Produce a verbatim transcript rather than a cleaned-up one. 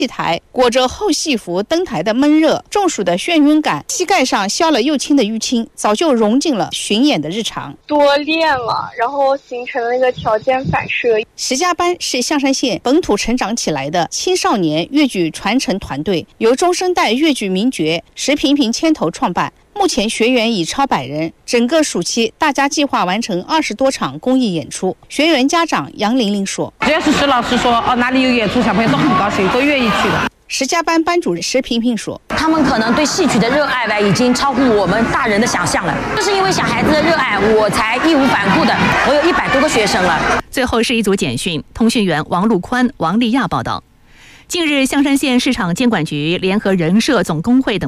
戏台，裹着厚戏服登台的闷热，中暑的眩晕感，膝盖上消了又轻的淤青，早就融进了巡演的日常。 多练了，然后形成了那个条件反射。 石家班是象山县本土成长起来的青少年粤剧传承团队，由中生代粤剧名角石平平牵头创办。目前学员已超百人，整个暑期大家计划完成二十多场公益演出。学员家长杨玲玲说：“ 只要是石老师说哦哪里有演出，小朋友都很高兴，都愿意去的。” 石家班班主任石平平说：“ 他们可能对戏曲的热爱吧，已经超乎我们大人的想象了。就是因为小孩子的热爱，我才义无反顾的。我有一百多个学生了。” 最后是一组简讯，通讯员王路宽、王丽亚报道。近日，象山县市场监管局联合人社总工会等